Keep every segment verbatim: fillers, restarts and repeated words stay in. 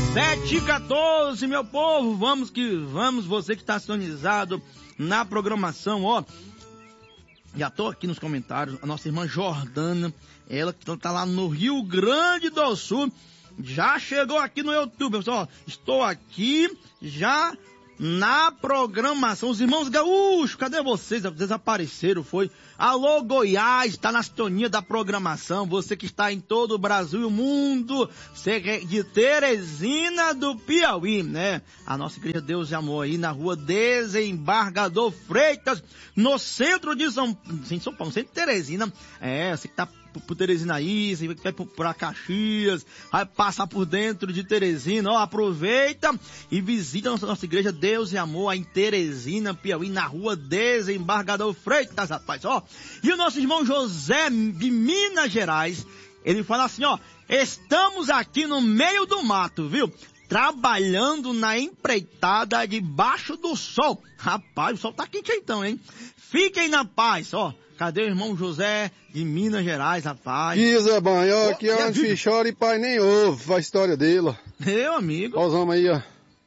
sete e quatorze, meu povo, vamos que vamos, você que está sintonizado na programação, ó. Já tô aqui nos comentários, a nossa irmã Jordana, ela que tá lá no Rio Grande do Sul, já chegou aqui no YouTube, pessoal. Estou aqui já na programação. Os irmãos gaúchos, cadê vocês? Desapareceram, foi? Alô, Goiás, está na sintonia da programação. Você que está em todo o Brasil e o mundo, você de Teresina do Piauí, né? A nossa igreja Deus e Amor aí na rua Desembargador Freitas, no centro de São, em São Paulo, no centro de Teresina. É, você que tá por Teresina aí, você vai para Caxias, vai passar por dentro de Teresina, ó, aproveita e visita a nossa, nossa igreja Deus e Amor aí em Teresina, Piauí, na rua Desembargador Freitas, rapaz, ó. E o nosso irmão José de Minas Gerais, ele fala assim, ó, estamos aqui no meio do mato, viu? Trabalhando na empreitada debaixo do sol. Rapaz, o sol tá quente então, hein? Fiquem na paz, ó. Cadê o irmão José de Minas Gerais, rapaz? Que Zé Banho, ó, aqui é onde filho chora e pai nem ouve a história dele, ó. Meu amigo. Olha os homens aí, ó.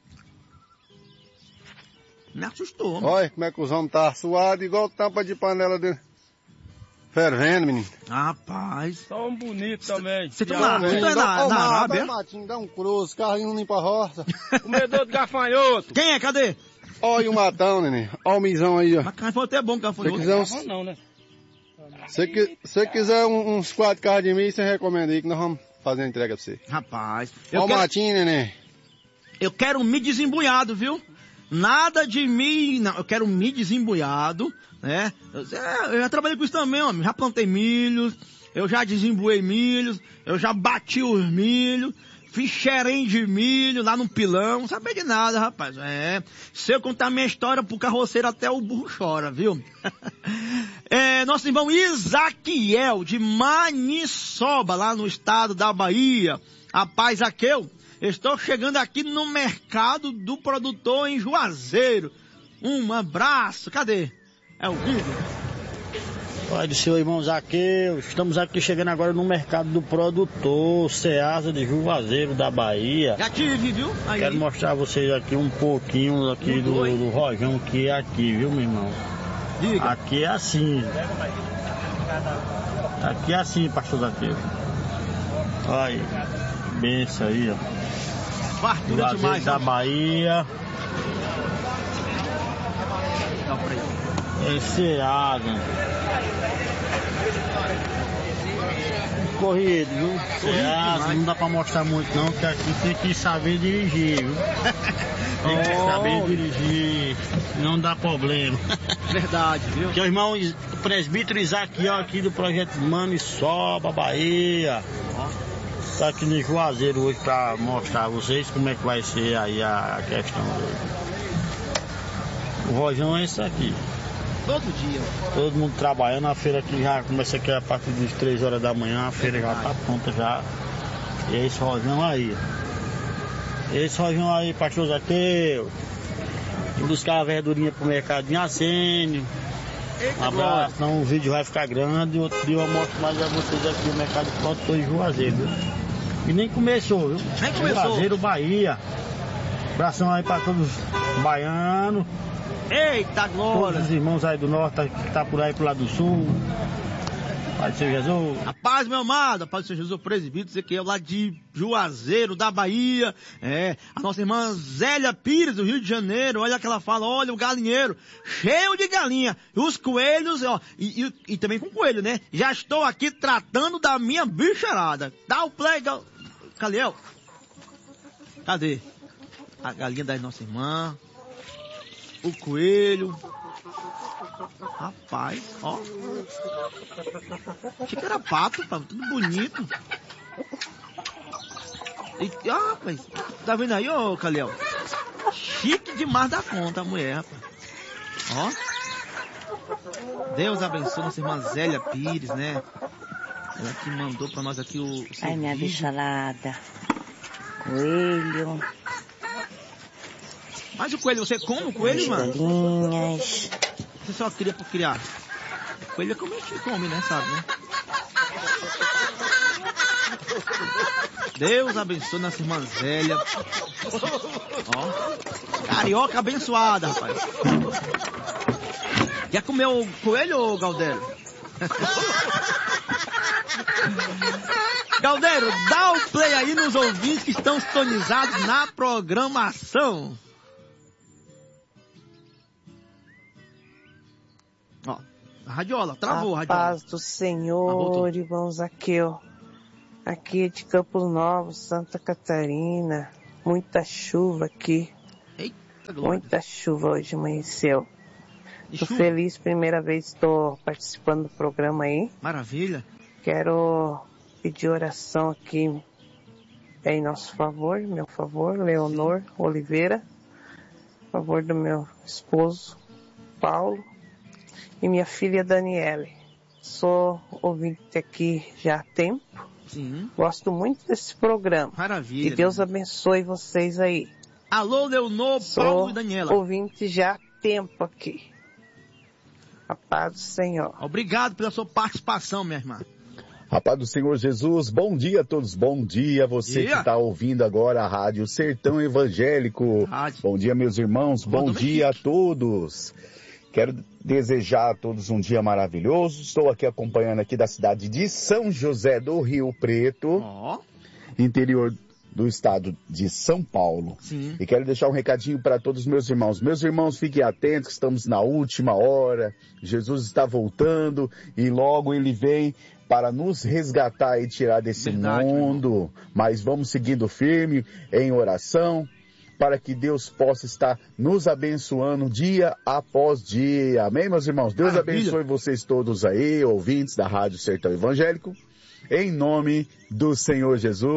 Me assustou, mano. Olha como é que os homens tá suados, igual tampa de panela de fervendo, menino. Rapaz. Só um bonito também. Você tá na, você tá na, na Arábia? Matinho, dá um cruz, carrinho não limpa a roça. Comedor de gafanhoto. Quem é? Cadê? Olha o matão, neném. Olha o misão aí, ó. Mas gafanhoto é bom, gafanhoto. Se quiser uns... Não, né? Se que, se quiser um, uns quatro carros de mim, você recomenda aí que nós vamos fazer a entrega pra você. Rapaz. Olha o quero... matinho, neném. Eu quero um milho desembunhado, viu? Nada de milho, não. Eu quero um milho desembunhado, né? Eu, eu já trabalhei com isso também, homem. Já plantei milhos, eu já desembuei milhos, eu já bati os milhos, fiz xerém de milho lá no pilão, não sabia de nada, rapaz. É, se eu contar minha história pro carroceiro, até o burro chora, viu? É, nosso irmão Isaquiel, de Maniçoba, lá no estado da Bahia. Rapaz, Zaqueu, estou chegando aqui no mercado do produtor em Juazeiro. Um abraço, cadê? É o vídeo. Pai do seu irmão Zaqueu, estamos aqui chegando agora no mercado do produtor, Ceasa de Juazeiro da Bahia. Já tive, viu? Aí. Quero mostrar a vocês aqui um pouquinho aqui do, do rojão que é aqui, viu, meu irmão? Diga. Aqui é assim. Aqui é assim, pastor Zaqueu. Olha aí, benção aí, ó. Fartura Juazeiro demais, da ó. Bahia. É Ceasa. Corrido, viu? Ceasa, não dá pra mostrar muito não, porque aqui tem que saber dirigir, viu? Tem que Oh. saber dirigir, não dá problema. Verdade, viu? Aqui é o irmão o presbítero Isaquiel aqui do projeto Maniçoba, Bahia. Tá aqui no Juazeiro hoje pra mostrar a vocês como é que vai ser aí a, a questão dele. O rojão é esse aqui. Todo dia. Todo mundo trabalhando, a feira aqui já começa aqui a partir das três horas da manhã, a feira já tá pronta já. E é esse rojão aí. Esse rojão aí, pastor Zaqueu. E buscar a verdurinha pro mercado em Acênio. Um abraço, senão o vídeo vai ficar grande. Outro dia eu mostro mais a vocês aqui o mercado do produtor em Juazeiro, viu? E nem começou, viu? Nem começou. Juazeiro, Bahia. Abração aí pra todos os baianos. Eita glória! Todos os irmãos aí do norte que tá por aí pro lado do sul. Pai do Senhor Jesus. A paz, meu amado, a paz do Senhor Jesus, presbítero Ezequiel, lá de Juazeiro, da Bahia. É, a nossa irmã Zélia Pires, do Rio de Janeiro, olha que ela fala, olha o galinheiro, cheio de galinha. E os coelhos, ó, e, e, e também com coelho, né? Já estou aqui tratando da minha bicharada. Dá o play, dá o... Caliel. Cadê? A galinha da nossa irmã. O coelho. Rapaz, ó. Achei que era pato, pá, tudo bonito. E, ah, rapaz, tá vendo aí, ô Caliel? Chique demais da conta a mulher, rapaz. Ó. Deus abençoe nossa irmã Zélia Pires, né? Ela que mandou pra nós aqui o... Ai, minha bicharada. Coelho. Mas o coelho, você come o coelho, mano? Galinhas. Você só cria por criar. O coelho é como a gente come, né? Sabe, né? Deus abençoe nossa irmã Zélia. Ó, carioca abençoada, rapaz. Quer comer o coelho, ô Galdério? Galdério, dá o play aí nos ouvintes que estão sintonizados na programação. Ó, a radiola, travou a A radiola. paz do Senhor, irmãos Zaqueu. Aqui é de Campos Novos, Santa Catarina. Muita chuva aqui. Eita, glória. Muita chuva hoje amanheceu. E Tô chuva? feliz, primeira vez estou participando do programa aí. Maravilha. Quero pedir oração aqui em nosso favor, meu favor, Leonor Oliveira. A favor do meu esposo, Paulo, e minha filha Daniele. Sou ouvinte aqui já há tempo. Sim. Gosto muito desse programa. Maravilha. Que Deus abençoe vocês aí. Alô, Leonor, Sou Paulo e Daniela. ouvinte já há tempo aqui. A paz do Senhor. Obrigado pela sua participação, minha irmã. A paz do Senhor Jesus, bom dia a todos, bom dia você Dia. que está ouvindo agora a Rádio Sertão Evangélico. Rádio. Bom dia meus irmãos, bom Bom dia a todos. Quero desejar a todos um dia maravilhoso. Estou aqui acompanhando aqui da cidade de São José do Rio Preto, Ó, interior do estado de São Paulo. sim. E quero deixar um recadinho para todos os meus irmãos. Meus irmãos, fiquem atentos que estamos na última hora. Jesus está voltando e logo ele vem para nos resgatar e tirar desse Verdade, meu mundo. Mas vamos seguindo firme em oração para que Deus possa estar nos abençoando dia após dia. Amém, meus irmãos? Deus Maravilha. abençoe vocês todos aí, ouvintes da Rádio Sertão Evangélico. Em nome do Senhor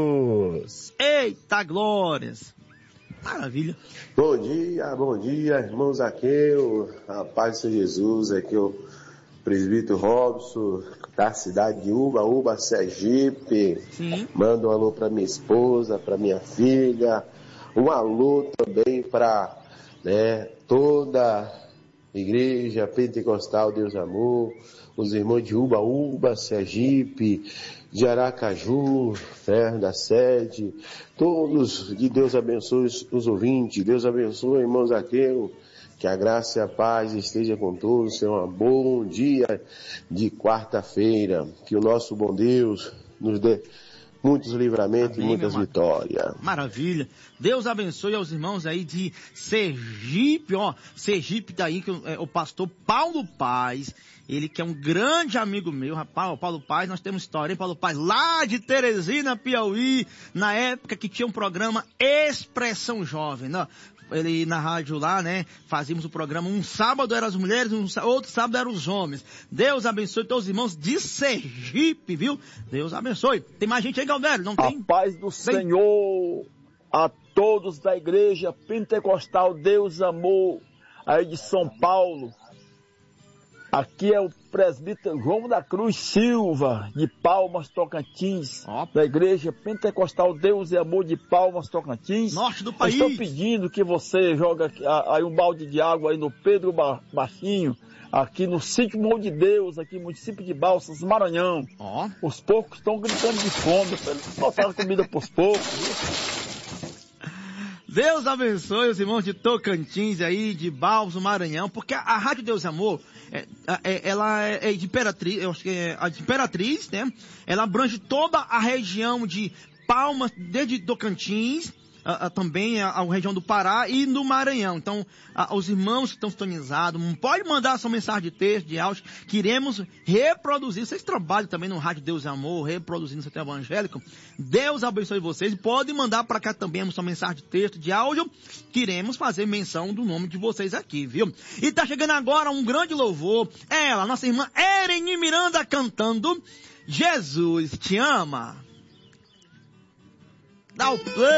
Jesus. Eita, glórias. Maravilha. Bom dia, bom dia, irmãos Zaqueu, a paz do Senhor Jesus, aqui é o presbítero Robson, da cidade de Ubaúba, Sergipe. Sim. Manda um alô para minha esposa, para minha filha, um alô também para, né, toda a igreja pentecostal Deus Amor, os irmãos de Ubaúba, Sergipe, de Aracaju, né, da sede, todos, que Deus abençoe os, os ouvintes, Deus abençoe, irmãos Zaqueu, que a graça e a paz esteja com todos, tenha um bom dia de quarta-feira, que o nosso bom Deus nos dê muitos livramentos Amém, e muitas meu amado. vitórias. Maravilha. Deus abençoe aos irmãos aí de Sergipe, ó. Sergipe daí, que é o pastor Paulo Paz, ele que é um grande amigo meu, rapaz, o Paulo Paz, nós temos história, hein, Paulo Paz, lá de Teresina, Piauí, na época que tinha um programa Expressão Jovem, né? Ele na rádio lá, né, fazíamos o programa, um sábado eram as mulheres, um, outro sábado eram os homens. Deus abençoe todos os irmãos de Sergipe, viu? Deus abençoe. Tem mais gente aí, Galdério? Não tem? A paz do Senhor a todos da igreja pentecostal Deus Amor, aí de São Paulo. Aqui é o presbítero João da Cruz Silva, de Palmas, Tocantins, Ó. da igreja pentecostal Deus e Amor de Palmas, Tocantins. Norte do Eu país. estou pedindo que você joga aí um balde de água aí no Pedro Ba- Baixinho, aqui no sítio Mão de Deus, aqui no município de Balsas, Maranhão. Ó. Os porcos estão gritando de fome, para eles botarem comida para os porcos. Deus abençoe os irmãos de Tocantins aí, de Balsas, Maranhão, porque a, a Rádio Deus e Amor, é, é, ela é de Imperatriz, eu acho que é a de Imperatriz, né? Ela abrange toda a região de Palmas, desde Tocantins, a, a, também a, a região do Pará e do Maranhão. Então, a, os irmãos que estão sintonizados, pode mandar sua mensagem de texto, de áudio, que iremos reproduzir. Vocês trabalham também no Rádio Deus e Amor, reproduzindo o Sertão Evangélico. Deus abençoe vocês e pode mandar para cá também a sua mensagem de texto, de áudio, que iremos fazer menção do nome de vocês aqui, viu? E tá chegando agora um grande louvor, ela, nossa irmã Ereni Miranda cantando Jesus te ama. Dá o play.